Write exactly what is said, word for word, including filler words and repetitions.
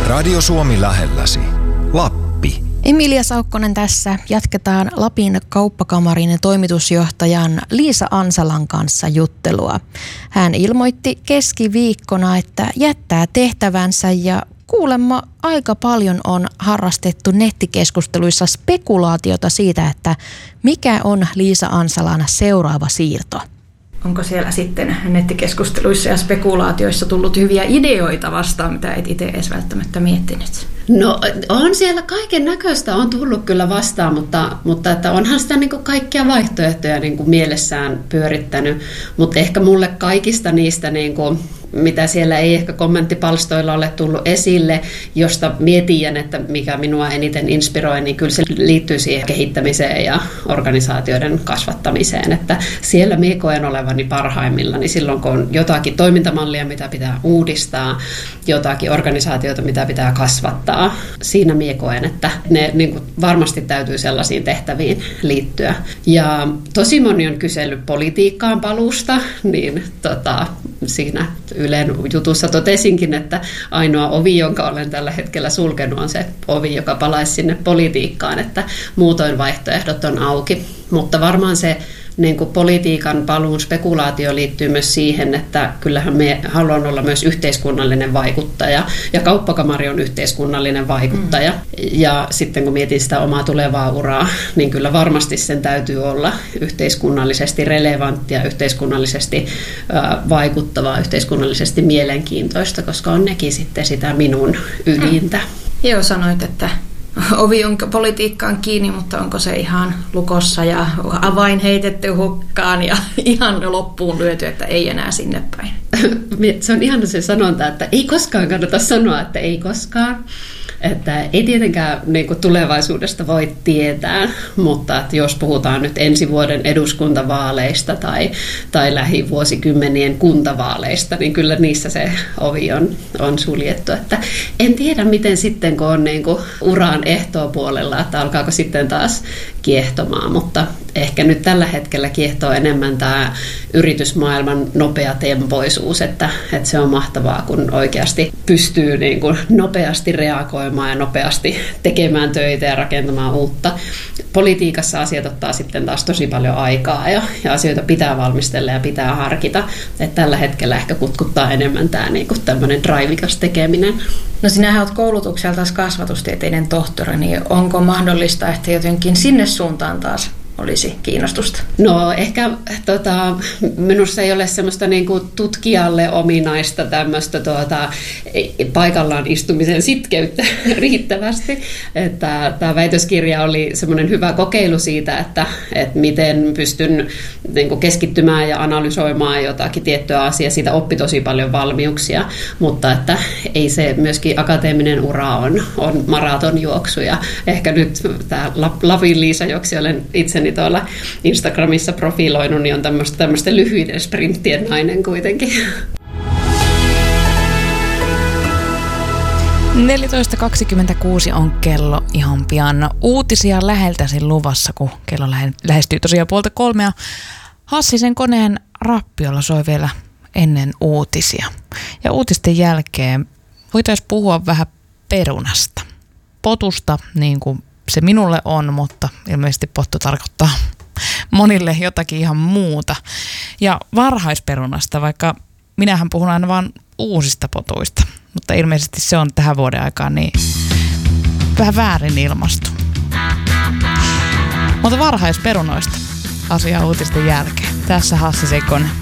Radio Suomi lähelläsi. Lappi. Emilia Saukkonen tässä. Jatketaan Lapin kauppakamarin toimitusjohtajan Liisa Ansalan kanssa juttelua. Hän ilmoitti keskiviikkona, että jättää tehtävänsä ja kuulemma aika paljon on harrastettu nettikeskusteluissa spekulaatiota siitä, että mikä on Liisa Ansalan seuraava siirto. Onko siellä sitten nettikeskusteluissa ja spekulaatioissa tullut hyviä ideoita vastaan, mitä et itse edes välttämättä miettinyt? No on siellä kaiken näköistä on tullut kyllä vastaan, mutta, mutta että onhan sitä niin kuin kaikkia vaihtoehtoja niin kuin mielessään pyörittänyt. Mutta ehkä mulle kaikista niistä, niin kuin, mitä siellä ei ehkä kommenttipalstoilla ole tullut esille, josta mietin, että mikä minua eniten inspiroi, niin kyllä se liittyy siihen kehittämiseen ja organisaatioiden kasvattamiseen. Että siellä minä koen olevani parhaimmillani silloin, kun on jotakin toimintamallia, mitä pitää uudistaa, jotakin organisaatiota, mitä pitää kasvattaa. Siinä minä koen, että ne niin kuin varmasti täytyy sellaisiin tehtäviin liittyä. Ja tosi moni on kysellyt politiikkaan paluusta, niin tota, siinä Ylen jutussa totesinkin, että ainoa ovi, jonka olen tällä hetkellä sulkenut, on se ovi, joka palaisi sinne politiikkaan, että muutoin vaihtoehdot on auki. Mutta varmaan se niin kuin politiikan paluun spekulaatio liittyy myös siihen, että kyllähän me haluan olla myös yhteiskunnallinen vaikuttaja ja kauppakamari on yhteiskunnallinen vaikuttaja. Mm. Ja sitten kun mietin sitä omaa tulevaa uraa, niin kyllä varmasti sen täytyy olla yhteiskunnallisesti relevanttia, yhteiskunnallisesti äh, vaikuttavaa, yhteiskunnallisesti mielenkiintoista, koska on nekin sitten sitä minun ydintä. Mm. Joo, sanoit, että ovi on politiikkaan kiinni, mutta onko se ihan lukossa ja avain heitetty hukkaan ja ihan loppuun lyöty, että ei enää sinne päin? Se on ihana se sanonta, että ei koskaan kannata sanoa, että ei koskaan. Että ei tietenkään niin kuin tulevaisuudesta voi tietää, mutta että jos puhutaan nyt ensi vuoden eduskuntavaaleista tai, tai lähivuosikymmenien kuntavaaleista, niin kyllä niissä se ovi on, on suljettu. Että en tiedä, miten sitten, kun on niin kuin uraan ehtoopuolella, että alkaako sitten taas kiehtomaan, mutta ehkä nyt tällä hetkellä kiehtoo enemmän tämä yritysmaailman nopea tempoisuus, että, että se on mahtavaa, kun oikeasti pystyy niin kuin nopeasti reagoimaan ja nopeasti tekemään töitä ja rakentamaan uutta. Politiikassa asiat ottaa sitten taas tosi paljon aikaa ja, ja asioita pitää valmistella ja pitää harkita. Että tällä hetkellä ehkä kutkuttaa enemmän tämä niin kuin tämmöinen draivikas tekeminen. No sinähän olet koulutukselta kasvatustieteiden tohtori, niin onko mahdollista, että jotenkin sinne suuntaan taas olisi kiinnostusta? No ehkä tota, minusta ei ole semmoista niin kuin tutkijalle ominaista tämmöistä tuota, paikallaan istumisen sitkeyttä riittävästi. Että tämä väitöskirja oli semmoinen hyvä kokeilu siitä, että, että miten pystyn niin kuin keskittymään ja analysoimaan jotakin tiettyä asiaa. Siitä oppi tosi paljon valmiuksia, mutta että ei se myöskin akateeminen ura on, on maratonjuoksu. Ja ehkä nyt tämä Lapin Liisa, joksi olen itseni tuolla Instagramissa profiloinut, niin on tämmöistä, tämmöistä lyhyiden sprinttien nainen kuitenkin. neljätoista kaksikymmentäkuusi on kello ihan pian. Uutisia läheltäsi luvassa, kun kello lähestyy tosiaan puolta kolmea. Hassisen koneen rappiolla soi vielä ennen uutisia. Ja uutisten jälkeen voitaisiin puhua vähän perunasta. Potusta, niin kuin se minulle on, mutta ilmeisesti pottu tarkoittaa monille jotakin ihan muuta. Ja varhaisperunasta, vaikka minähän puhun aina vaan uusista potuista, mutta ilmeisesti se on tähän vuoden aikaan niin vähän väärin ilmastu. Mutta varhaisperunoista asiaa uutisten jälkeen. Tässä Hassi Sekonen.